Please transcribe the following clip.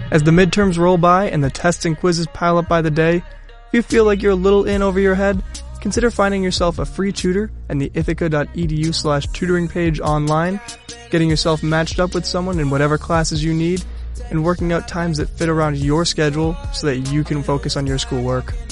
As the midterms roll by and the tests and quizzes pile up by the day, if you feel like you're a little in over your head, consider finding yourself a free tutor at the ithaca.edu/tutoring page online, getting yourself matched up with someone in whatever classes you need, and working out times that fit around your schedule so that you can focus on your schoolwork.